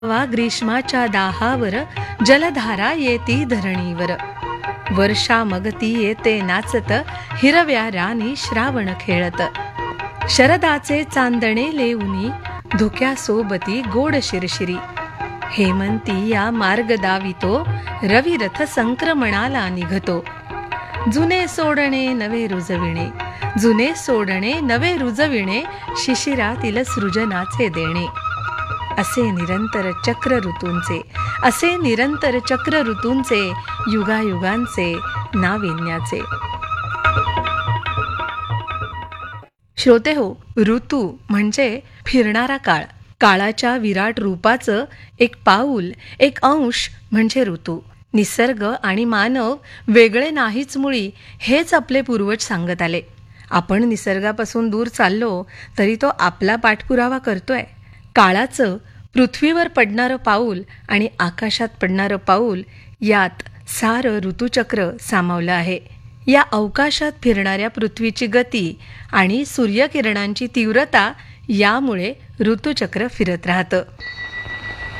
वा ग्रीष्माच्या दाहावर जलधारा येती धरणीवर. वर्षा मगती येते नाचत हिरव्या रानी श्रावण खेळत. शरदाचे चांदणे लेऊनी धुक्यासोबती गोड शिरशिरी. हेमंती या मार्ग दावितो रविरथ संक्रमणाला निघतो. जुने सोडणे नवे रुजविणे, जुने सोडणे नवे रुजविणे, शिशिरातील सृजनाचे देणे. असे निरंतर चक्र ऋतूंचे, असे निरंतर चक्र ऋतूंचे, युगायुगांचे नाविन्याचे. श्रोते हो, ऋतू म्हणजे फिरणारा काळ. काळाच्या विराट रूपाचं एक पाऊल, एक अंश म्हणजे ऋतू. निसर्ग आणि मानव वेगळे नाहीच मुळी, हेच आपले पूर्वज सांगत आले. आपण निसर्गापासून दूर चाललो तरी तो आपला पाठपुरावा करतोय. काळाचं पृथ्वीवर पडणारं पाऊल आणि आकाशात पडणारं पाऊल यात सारं ऋतुचक्र सामावलं आहे. या अवकाशात फिरणाऱ्या पृथ्वीची गती आणि सूर्यकिरणांची तीव्रता यामुळे ऋतुचक्र फिरत राहतं.